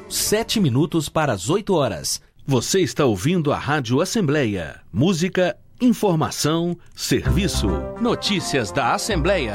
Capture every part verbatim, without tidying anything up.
Sete minutos para as oito horas. Você está ouvindo a Rádio Assembleia. Música, informação, serviço. Notícias da Assembleia.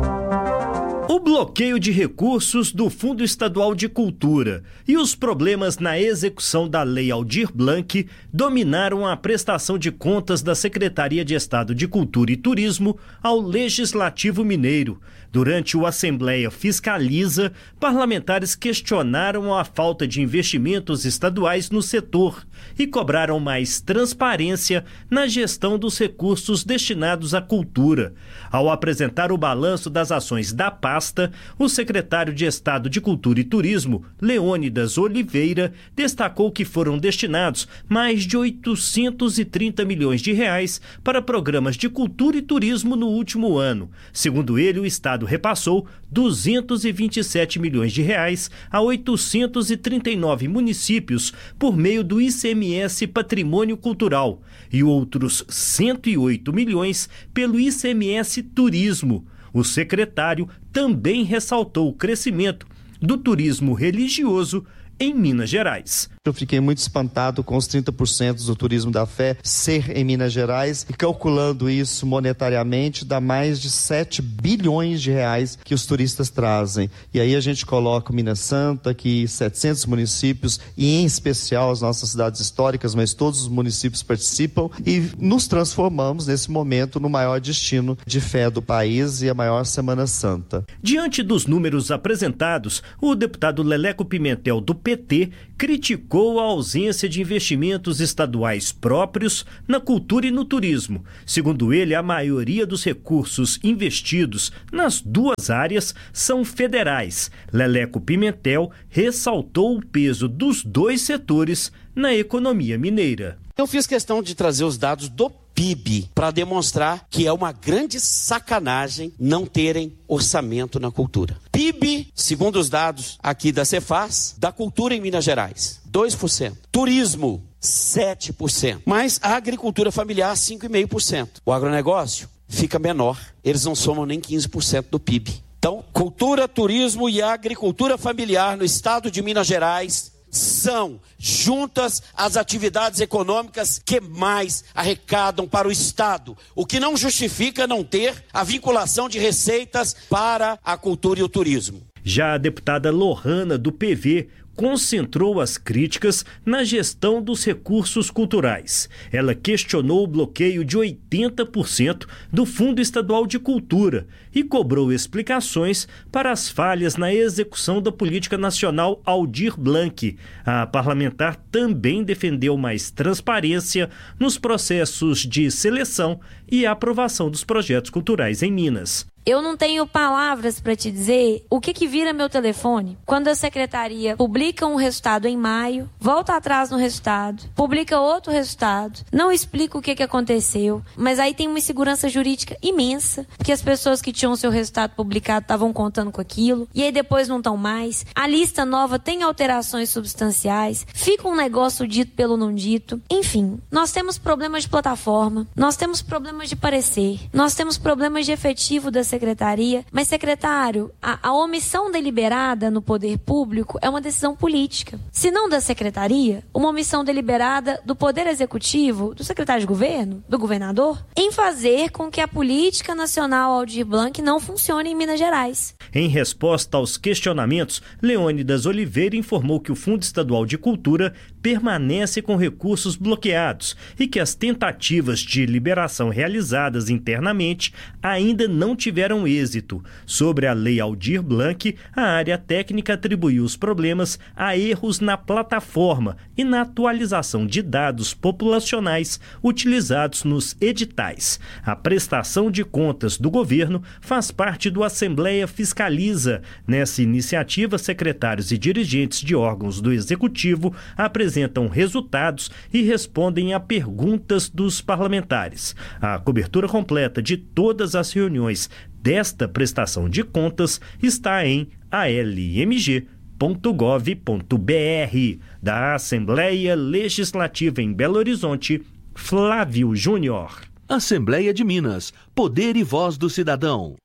O bloqueio de recursos do Fundo Estadual de Cultura e os problemas na execução da Lei Aldir Blanc dominaram a prestação de contas da Secretaria de Estado de Cultura e Turismo ao Legislativo Mineiro. Durante o Assembleia Fiscaliza, parlamentares questionaram a falta de investimentos estaduais no setor e cobraram mais transparência na gestão dos recursos destinados à cultura. Ao apresentar o balanço das ações da pasta, o secretário de Estado de Cultura e Turismo, Leônidas Oliveira, destacou que foram destinados mais de oitocentos e trinta milhões de reais para programas de cultura e turismo no último ano. Segundo ele, o Estado repassou duzentos e vinte e sete milhões de reais a oitocentos e trinta e nove municípios por meio do I C M S Patrimônio Cultural e outros cento e oito milhões pelo I C M S Turismo. O secretário também ressaltou o crescimento do turismo religioso em Minas Gerais. Eu fiquei muito espantado com os trinta por cento do turismo da fé ser em Minas Gerais e calculando isso monetariamente dá mais de sete bilhões de reais que os turistas trazem. E aí a gente coloca o Minas Santa, que setecentos municípios e em especial as nossas cidades históricas, mas todos os municípios participam e nos transformamos nesse momento no maior destino de fé do país e a maior Semana Santa. Diante dos números apresentados, o deputado Leleco Pimentel do P T criticou a ausência de investimentos estaduais próprios na cultura e no turismo. Segundo ele, a maioria dos recursos investidos nas duas áreas são federais. Leleco Pimentel ressaltou o peso dos dois setores na economia mineira. Eu fiz questão de trazer os dados do P I B para demonstrar que é uma grande sacanagem não terem orçamento na cultura. P I B, segundo os dados aqui da Cefaz, da cultura em Minas Gerais, dois por cento. Turismo, sete por cento. Mas a agricultura familiar, cinco vírgula cinco por cento. O agronegócio fica menor. Eles não somam nem quinze por cento do P I B. Então, cultura, turismo e agricultura familiar no estado de Minas Gerais são, juntas, as atividades econômicas que mais arrecadam para o Estado, o que não justifica não ter a vinculação de receitas para a cultura e o turismo. Já a deputada Lohana, do P V, concentrou as críticas na gestão dos recursos culturais. Ela questionou o bloqueio de oitenta por cento do Fundo Estadual de Cultura e cobrou explicações para as falhas na execução da Política Nacional Aldir Blanc. A parlamentar também defendeu mais transparência nos processos de seleção e aprovação dos projetos culturais em Minas. Eu não tenho palavras para te dizer o que que vira meu telefone quando a secretaria publica um resultado em maio, volta atrás no resultado, publica outro resultado, não explica o que que aconteceu, mas aí tem uma insegurança jurídica imensa, porque as pessoas que tinham seu resultado publicado estavam contando com aquilo, e aí depois não estão mais. A lista nova tem alterações substanciais, fica um negócio dito pelo não dito. Enfim, nós temos problemas de plataforma, nós temos problemas de parecer, nós temos problemas de efetivo da secretaria, mas secretário, a, a omissão deliberada no poder público é uma decisão política. Se não da secretaria, uma omissão deliberada do poder executivo, do secretário de governo, do governador, em fazer com que a política nacional Aldir Blanc não funcione em Minas Gerais. Em resposta aos questionamentos, Leônidas Oliveira informou que o Fundo Estadual de Cultura permanece com recursos bloqueados e que as tentativas de liberação realizadas internamente ainda não tiveram êxito. Sobre a Lei Aldir Blanc, a área técnica atribuiu os problemas a erros na plataforma e na atualização de dados populacionais utilizados nos editais. A prestação de contas do governo faz parte do Assembleia Fiscaliza. Nessa iniciativa, secretários e dirigentes de órgãos do Executivo apresentam resultados e respondem a perguntas dos parlamentares. A cobertura completa de todas as reuniões desta prestação de contas está em a l m g ponto gov ponto b r. Da Assembleia Legislativa em Belo Horizonte, Flávio Júnior. Assembleia de Minas. Poder e voz do cidadão.